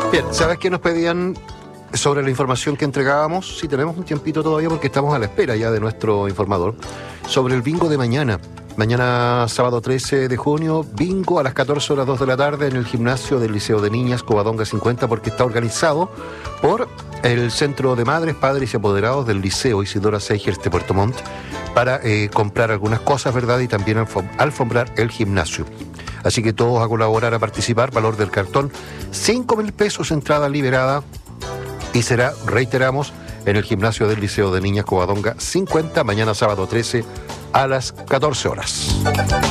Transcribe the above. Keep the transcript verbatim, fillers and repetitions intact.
Bien, ¿sabes qué nos pedían sobre la información que entregábamos? Sí, tenemos un tiempito todavía porque estamos a la espera ya de nuestro informador. Sobre el bingo de mañana. Mañana, sábado trece de junio, bingo a las catorce horas dos de la tarde en el gimnasio del Liceo de Niñas Covadonga cincuenta, porque está organizado por el Centro de Madres, Padres y Apoderados del Liceo Isidora Segers de Puerto Montt para eh, comprar algunas cosas, ¿verdad? Y también alfom- alfombrar el gimnasio. Así que todos a colaborar, a participar. Valor del cartón, cinco mil pesos, entrada liberada. Y será, reiteramos, en el gimnasio del Liceo de Niñas Covadonga cincuenta, mañana sábado trece a las catorce horas.